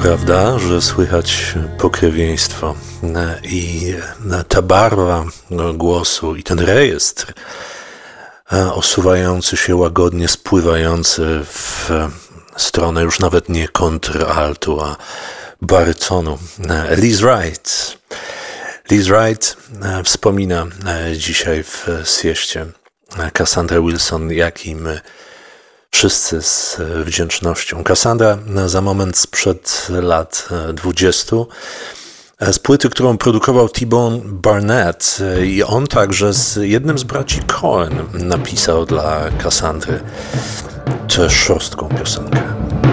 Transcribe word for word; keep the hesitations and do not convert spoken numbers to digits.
prawda, że słychać pokrewieństwo i ta barwa głosu i ten rejestr osuwający się łagodnie, spływający w stronę już nawet nie kontraltu, a barytonu. Liz Wright. Liz Wright wspomina dzisiaj w sieście Cassandra Wilson, jak i my wszyscy z wdzięcznością. Cassandra za moment sprzed lat dwudziestu, z płyty, którą produkował T-Bone Barnett, i on także z jednym z braci Cohen napisał dla Cassandry tę szorstką piosenkę.